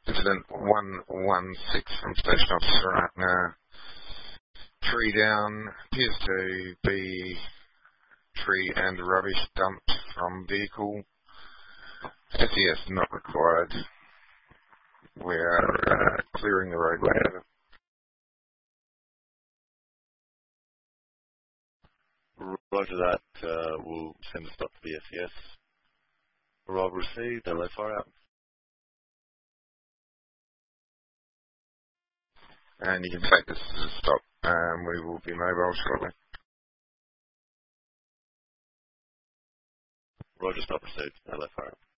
Incident 116 from Station Officer Ratner. Tree down, appears to be tree and rubbish dumped from vehicle. SES not required. We are clearing the roadway. Roger that. We'll send a stop to the SES. Rob received. LA fire out. And you can take this as a stop. We will be mobile shortly. Roger, stop received. LA fire out.